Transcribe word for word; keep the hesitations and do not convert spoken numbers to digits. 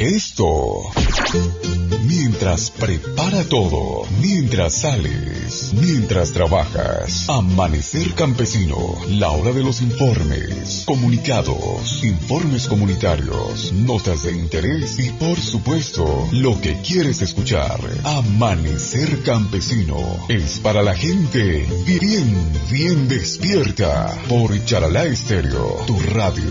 esto. Mientras prepara todo, mientras sales, mientras trabajas. Amanecer Campesino, la hora de los informes, comunicados, informes comunitarios, notas de interés y por supuesto, lo que quieres escuchar. Amanecer Campesino es para la gente bien, bien despierta por Charalá Estéreo, tu radio.